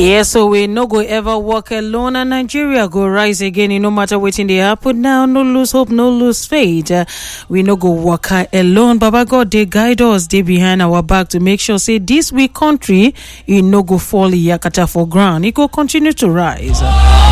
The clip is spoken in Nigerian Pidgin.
Yes, so we no go ever walk alone, and Nigeria go rise again. No matter wetin dey happen now, no lose hope, no lose faith. We no go walk alone. Baba God, they guide us, they behind our back to make sure say this we country, it no go fall yakata for ground. It go continue to rise.